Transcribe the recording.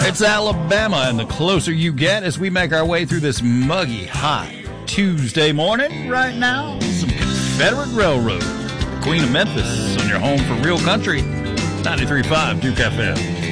It's Alabama, and the closer you get as we make our way through this muggy, hot Tuesday morning. Right now, some Confederate Railroad, Queen of Memphis, on your home for real country, 93.5 Duke FM.